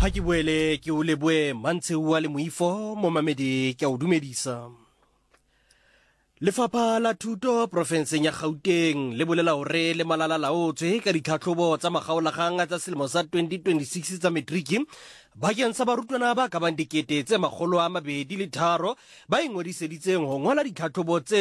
Ha ke boele ke o leboe Mantsheu le Moifo mo mamedi ke a o dumedisa. Lefapha la Thuto profenseng ya Gauteng le bolela hore le malalalaotswe ka ditlhatlhobo tsa magaolagang tsa selemo sa 2026 tsa matriki bakeng sa barutwana ba ka bang 2,203 ba ingodiseditseng ho ngola ditlhatlhobo tse